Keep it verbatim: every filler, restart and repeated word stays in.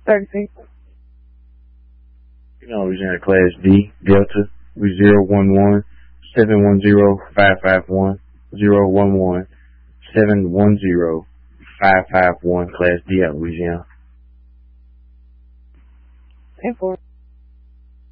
thirty-six. You know, Louisiana Class D, Delta, we zero one one, seven one zero, five five one, zero one one, seven one zero, five five one, Class D out Louisiana. ten four.